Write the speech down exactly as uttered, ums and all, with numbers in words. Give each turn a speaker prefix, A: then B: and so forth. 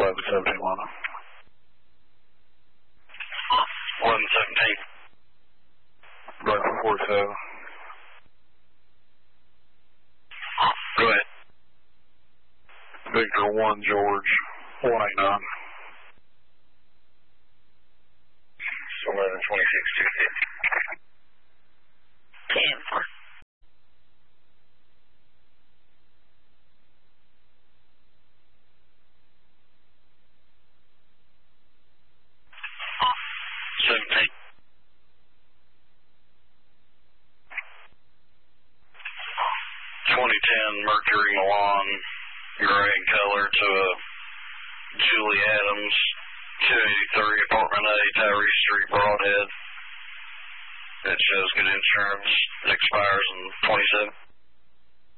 A: eleven seventeen, Lana.
B: eleven seventeen.
A: Bravo forty-seven.
B: Go ahead.
A: Victor one, George one eight nine.
B: eleven twenty-six, two fifty. ten four. seventeen. twenty ten Mercury Milan, gray in color to a Julie Adams, two eighty-three Apartment A, Tyree Street, Broadhead. It shows good insurance. It expires in twenty-seven.